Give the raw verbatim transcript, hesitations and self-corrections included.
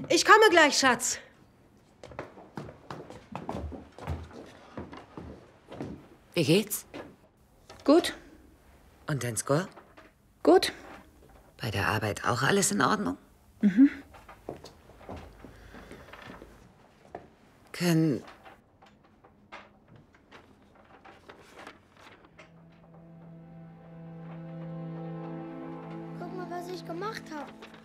Ich komme gleich, Schatz. Wie geht's? Gut. Und dein Score? Gut. Bei der Arbeit auch alles in Ordnung? Mhm. Können... Guck mal, was ich gemacht habe.